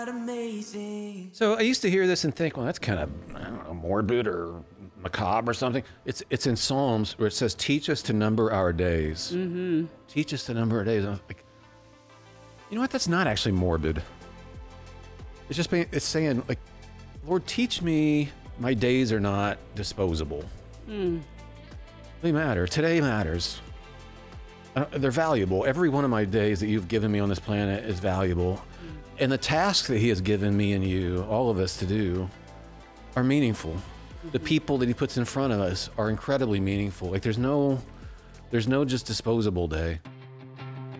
Amazing. So I used to hear this and think, well, that's kind of, I don't know, morbid or macabre or something. It's in Psalms where it says, teach us to number our days. Mm-hmm. Teach us to number our days. And I was like, you know what? That's not actually morbid. It's saying, like, Lord, teach me my days are not disposable. They matter. Today matters. They're valuable. Every one of my days that you've given me on this planet is valuable. And the tasks that he has given me and you, all of us to do, are meaningful. The people that he puts in front of us are incredibly meaningful. Like there's no just disposable day.